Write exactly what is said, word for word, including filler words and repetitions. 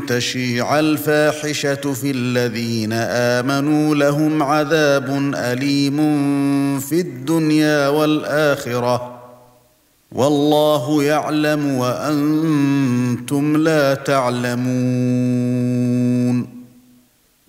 تشيع الفاحشة في الذين آمنوا لهم عذاب أليم في الدنيا والآخرة والله يعلم وأنتم لا تعلمون